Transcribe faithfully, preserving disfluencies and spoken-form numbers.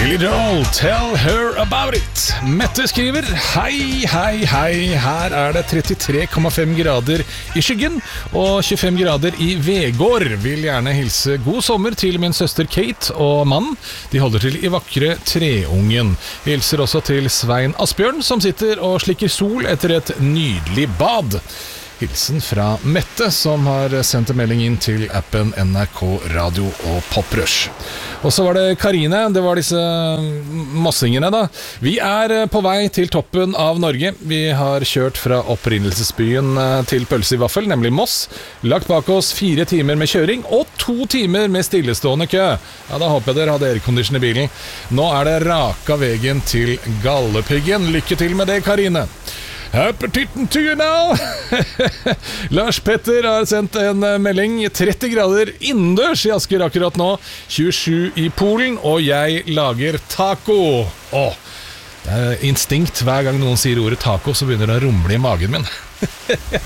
Billy Joel, tell her about it. Mette skriver: Hei, hei, hei. Her er det trettitre komma fem grader i skyggen og tjuefem grader i Vegård. Vil gjerne hilse god sommer til min søster Kate og mannen. De holder til i vakre Treungen. Hilser også til Svein Asbjørn, som sitter og slikker sol etter et nydelig bad. Hilsen fra Mette, som har sendt en melding inn til appen N R K Radio og Poprush. Og så var det Karine, det var disse mossingene da. Vi er på vei til toppen av Norge. Vi har kjørt fra opprinnelsesbyen til pølse i vaffel, nemlig Moss. Lagt bak oss fire timer med kjøring og to timer med stillestående kø. Ja, da håper jeg dere hadde aircondition i bilen. Nå er det raka veien til Galdhøpiggen. Lykke til med det, Karine. Appetitten to you now. Lars Petter har sendt en melding. tretti grader innendørs i Asker akkurat nå, tjuesju i Polen, og jeg lager taco. Åh, det er instinkt. Hver gang noen sier ordet taco, så begynner det å rumle i magen min.